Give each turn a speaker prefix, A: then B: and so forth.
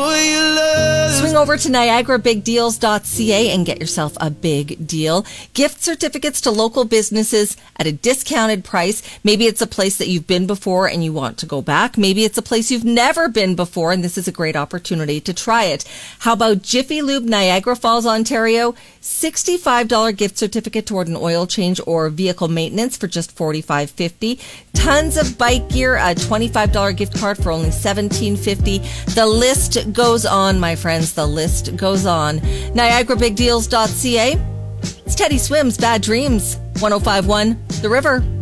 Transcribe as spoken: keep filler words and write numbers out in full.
A: for your love.
B: Swing over to niagara big deals dot c a and get yourself a big deal. Gift certificates to local businesses at a discounted price. Maybe it's a place that you've been before and you want to go back. Maybe it's a place you've never been before, and this is a great opportunity to try it. How about Jiffy Lube, Niagara Falls, Ontario? sixty-five dollars gift certificate toward an oil change or vehicle maintenance for just forty-five fifty. Tons of bike gear, a twenty-five dollars gift card for only seventeen fifty. The list goes on, my friends. The list goes on. niagara big deals dot c a. It's Teddy Swims, Bad Dreams, one oh five point one The River.